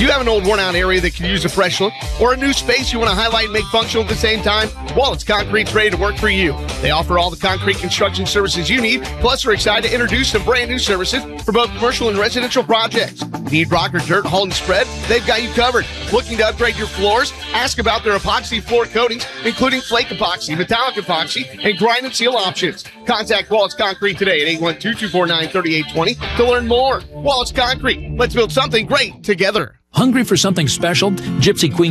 Do you have an old worn-out area that could use a fresh look, or a new space you want to highlight and make functional at the same time? Wallace Concrete's ready to work for you. They offer all the concrete construction services you need, plus are excited to introduce some brand new services for both commercial and residential projects. Need rock or dirt hauled and spread? They've got you covered. Looking to upgrade your floors? Ask about their epoxy floor coatings, including flake epoxy, metallic epoxy, and grind and seal options. Contact Wallace Concrete today at 812-249-3820 to learn more. Wallace Concrete. Let's build something great together. Hungry for something special? Gypsy Queen